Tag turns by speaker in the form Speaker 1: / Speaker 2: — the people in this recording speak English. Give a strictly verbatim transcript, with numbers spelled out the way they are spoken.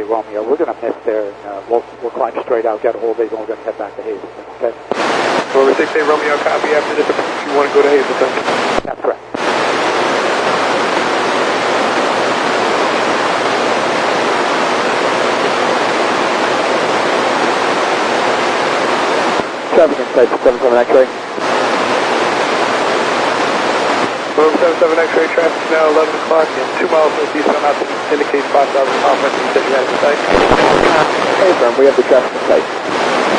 Speaker 1: Romeo. We're going to miss there, and uh, we'll, we'll climb straight out, get a hold of it, and we're going to head back to Hazleton, okay?
Speaker 2: Rover six eight Romeo, copy. After this, if you want to go to Hazleton.
Speaker 1: That's correct.
Speaker 3: Traffic in sight, seven seven X-ray.
Speaker 2: Rover seven seven X-ray, traffic is now eleven o'clock and two miles northeast on out to indicate five thousand miles. You said you had it in sight.
Speaker 3: Hey, firm, we have the traffic in sight.